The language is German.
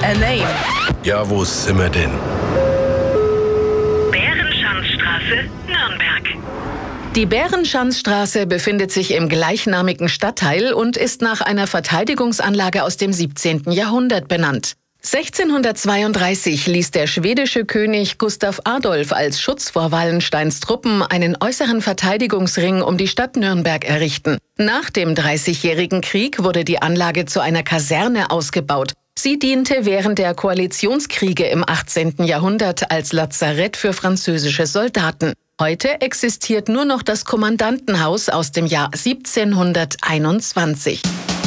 a name. Ja, wo sind wir denn? Bärenschanzstraße, Nürnberg. Die Bärenschanzstraße befindet sich im gleichnamigen Stadtteil und ist nach einer Verteidigungsanlage aus dem 17. Jahrhundert benannt. 1632 ließ der schwedische König Gustav Adolf als Schutz vor Wallensteins Truppen einen äußeren Verteidigungsring um die Stadt Nürnberg errichten. Nach dem Dreißigjährigen Krieg wurde die Anlage zu einer Kaserne ausgebaut. Sie diente während der Koalitionskriege im 18. Jahrhundert als Lazarett für französische Soldaten. Heute existiert nur noch das Kommandantenhaus aus dem Jahr 1721.